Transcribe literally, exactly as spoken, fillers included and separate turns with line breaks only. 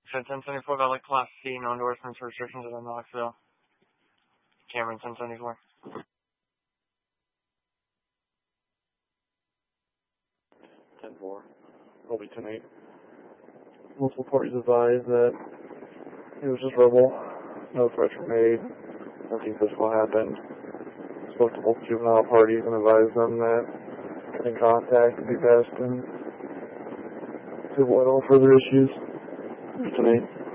ten seventy-four, got like Class C, no endorsements, restrictions in Knoxville. Cameron, ten seventy-four.
ten four. Colby ten eight. Multiple parties advised that it was just verbal. No threats were made. Nothing physical happened. Spoke to both juvenile parties and advised them that in contact would be best and to avoid all further issues. ten eight.